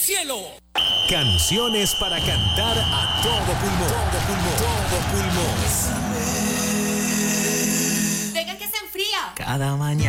cielo. Canciones para cantar a todo pulmón. Todo pulmón. Todo pulmón. Vengan que se enfría. Cada mañana.